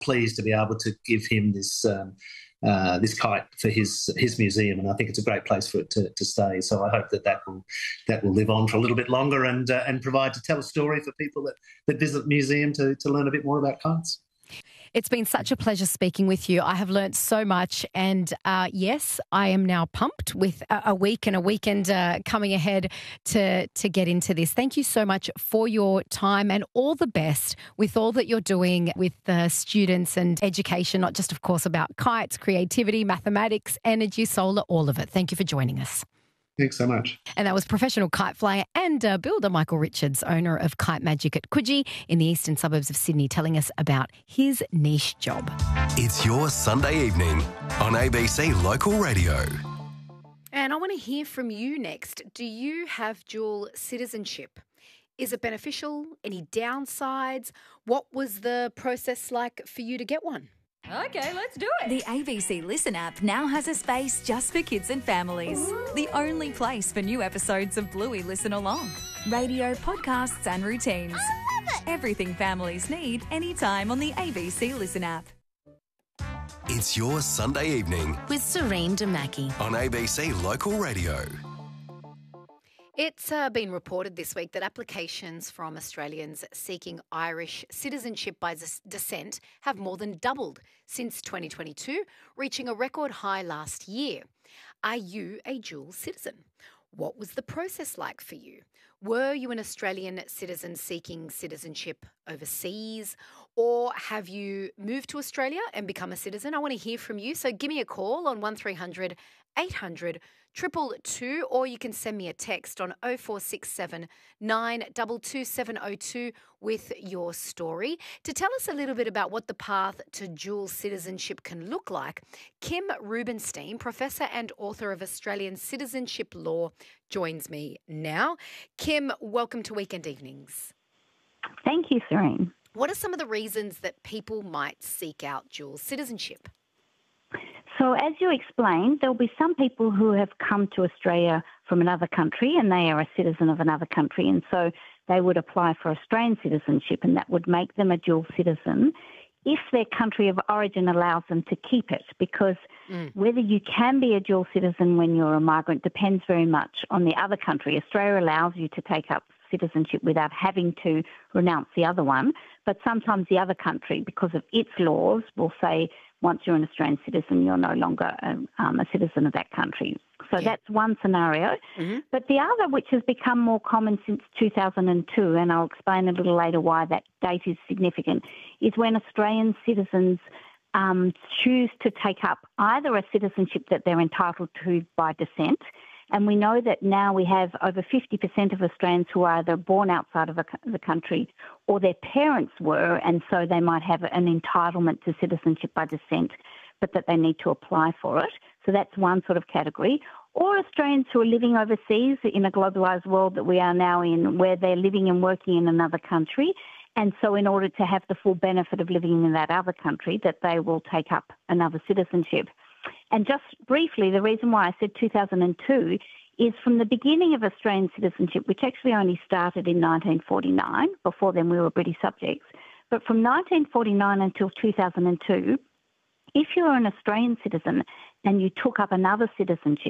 pleased to be able to give him this kite for his museum, and I think it's a great place for it to stay. So I hope that will live on for a little bit longer and provide to tell a story for people that visit the museum to learn a bit more about kites. It's been such a pleasure speaking with you. I have learnt so much, and yes, I am now pumped with a week and a weekend coming ahead to get into this. Thank you so much for your time, and all the best with all that you're doing with the students and education, not just, of course, about kites, creativity, mathematics, energy, solar, all of it. Thank you for joining us. Thanks so much. And that was professional kite flyer and builder Michael Richards, owner of Kite Magic at Coogee in the eastern suburbs of Sydney, telling us about his niche job. It's your Sunday evening on ABC Local Radio. And I want to hear from you next. Do you have dual citizenship? Is it beneficial? Any downsides? What was the process like for you to get one? Okay, let's do it. The ABC Listen app now has a space just for kids and families. Ooh. The only place for new episodes of Bluey Listen Along. Radio, podcasts and routines. I love it. Everything families need anytime on the ABC Listen app. It's your Sunday evening with Serene Damaki on ABC Local Radio. It's been reported this week that applications from Australians seeking Irish citizenship by descent have more than doubled since 2022, reaching a record high last year. Are you a dual citizen? What was the process like for you? Were you an Australian citizen seeking citizenship overseas, or have you moved to Australia and become a citizen? I want to hear from you, so give me a call on 1300 800 222, or you can send me a text on 0467 922 702 with your story. To tell us a little bit about what the path to dual citizenship can look like, Kim Rubenstein, professor and author of Australian Citizenship Law, joins me now. Kim, welcome to Weekend Evenings. Thank you, Serene. What are some of the reasons that people might seek out dual citizenship? So as you explained, there'll be some people who have come to Australia from another country and they are a citizen of another country, and so they would apply for Australian citizenship, and that would make them a dual citizen if their country of origin allows them to keep it, because whether you can be a dual citizen when you're a migrant depends very much on the other country. Australia allows you to take up citizenship without having to renounce the other one, but sometimes the other country, because of its laws, will say once you're an Australian citizen, you're no longer a citizen of that country. So that's one scenario. Mm-hmm. But the other, which has become more common since 2002, and I'll explain a little later why that date is significant, is when Australian citizens choose to take up either a citizenship that they're entitled to by descent, and we know that now we have over 50% of Australians who are either born outside of the country or their parents were, and so they might have an entitlement to citizenship by descent, but that they need to apply for it. So that's one sort of category. Or Australians who are living overseas in a globalised world that we are now in, where they're living and working in another country, and so in order to have the full benefit of living in that other country, that they will take up another citizenship. And just briefly, the reason why I said 2002 is from the beginning of Australian citizenship, which actually only started in 1949. Before then, we were British subjects. But from 1949 until 2002, if you're an Australian citizen and you took up another citizenship,